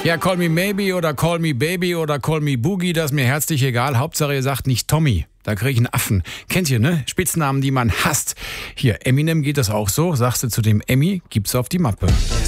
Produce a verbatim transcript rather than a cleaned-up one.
Ja, Call Me Maybe oder Call Me Baby oder Call Me Boogie, das ist mir herzlich egal. Hauptsache ihr sagt nicht Tommy. Da krieg ich einen Affen. Kennt ihr, ne? Spitznamen, die man hasst. Hier, Eminem geht das auch so. Sagst du zu dem Emmy, gibt's auf die Mappe.